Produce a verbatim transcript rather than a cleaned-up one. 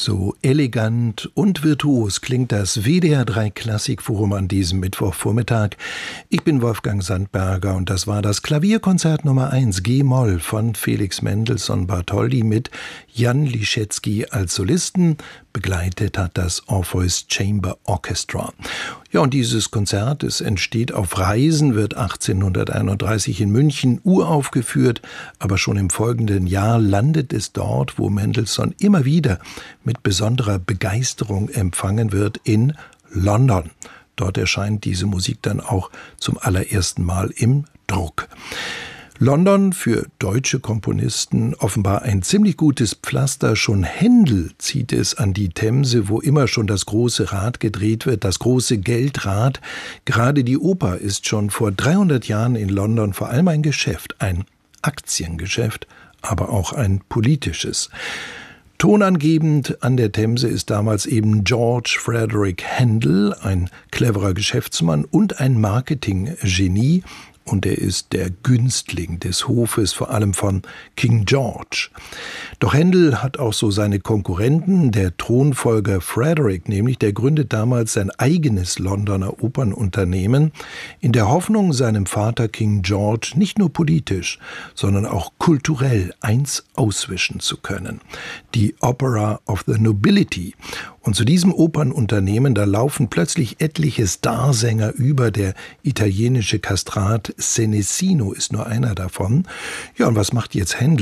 So elegant und virtuos klingt das W D R drei Klassikforum an diesem Mittwochvormittag. Ich bin Wolfgang Sandberger und das war das Klavierkonzert Nummer eins G-Moll von Felix Mendelssohn Bartholdy mit Jan Liszewski als Solisten. Begleitet hat das Orpheus Chamber Orchestra. Ja, und dieses Konzert, es entsteht auf Reisen, wird achtzehnhunderteinunddreißig in München uraufgeführt, aber schon im folgenden Jahr landet es dort, wo Mendelssohn immer wieder mit besonderer Begeisterung empfangen wird, in London. Dort erscheint diese Musik dann auch zum allerersten Mal im Druck. London, für deutsche Komponisten offenbar ein ziemlich gutes Pflaster. Schon Händel zieht es an die Themse, wo immer schon das große Rad gedreht wird, das große Geldrad. Gerade die Oper ist schon vor dreihundert Jahren in London vor allem ein Geschäft, ein Aktiengeschäft, aber auch ein politisches. Tonangebend an der Themse ist damals eben George Frederick Handel, ein cleverer Geschäftsmann und ein Marketinggenie. Und er ist der Günstling des Hofes, vor allem von King George. Doch Handel hat auch so seine Konkurrenten. Der Thronfolger Frederick, nämlich, der gründet damals sein eigenes Londoner Opernunternehmen, in der Hoffnung, seinem Vater King George nicht nur politisch, sondern auch kulturell eins auswischen zu können. Die Opera of the Nobility. Und zu diesem Opernunternehmen, da laufen plötzlich etliche Starsänger über. Der italienische Kastrat Senesino ist nur einer davon. Ja, und was macht jetzt Handel?